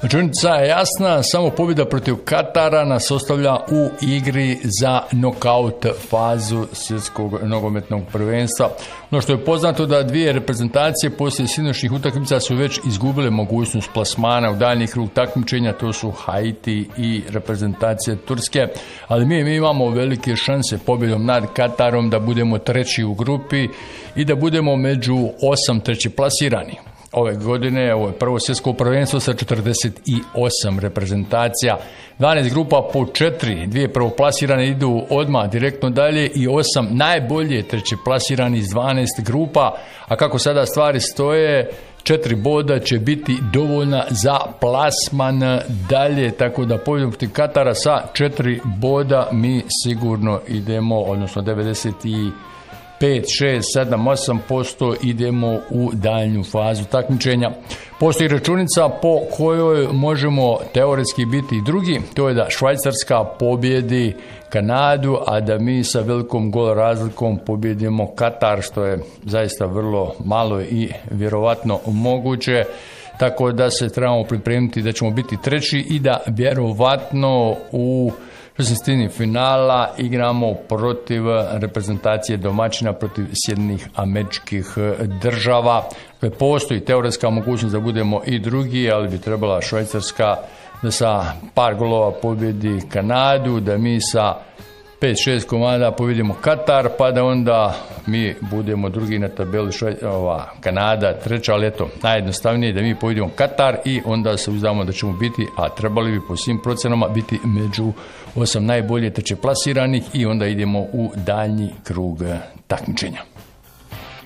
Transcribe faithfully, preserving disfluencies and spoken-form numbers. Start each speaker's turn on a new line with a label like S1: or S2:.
S1: Računica je jasna, samo pobjeda protiv Katara nas ostavlja u igri za nokaut fazu svjetskog nogometnog prvenstva. Ono što je poznato da dvije reprezentacije poslije sinoćnih utakmica su već izgubile mogućnost plasmana u daljnji krug takmičenja, to su Haiti i reprezentacija Turske, ali mi, mi imamo velike šanse pobjedom nad Katarom da budemo treći u grupi i da budemo među osam treći plasirani. Ove godine ovo je prvo svjetsko prvenstvo sa četrdeset osam reprezentacija, dvanaest grupa po četiri, dvije prvoplasirane idu odmah direktno dalje i osam najbolje treće plasirani iz dvanaest grupa, a kako sada stvari stoje, četiri boda će biti dovoljna za plasman dalje, tako da pobjedom protiv Katara sa četiri boda mi sigurno idemo, odnosno devedeset pet, šest, sedam, osam posto idemo u daljnju fazu takmičenja. Postoji računica po kojoj možemo teoretski biti drugi, to je da Švajcarska pobjedi Kanadu, a da mi sa velikom gol razlikom pobjedimo Katar, što je zaista vrlo malo i vjerovatno moguće. Tako da se trebamo pripremiti da ćemo biti treći i da vjerovatno u šestnaestini finala igramo protiv reprezentacije domaćina, protiv Sjedinjenih Američkih Država. Postoji teoretska mogućnost da budemo i drugi, ali bi trebala Švajcarska da sa par golova pobjedi Kanadu, da mi sa pet šest komada pobjedimo Katar, pa da onda mi budemo drugi na tabeli, Švaj, ova, Kanada treća, ali eto, najjednostavnije da mi pobjedimo Katar i onda se uzdamo da ćemo biti, a trebali bi po svim procenama biti među osam najbolje treće plasiranih i onda idemo u daljnji krug takmičenja.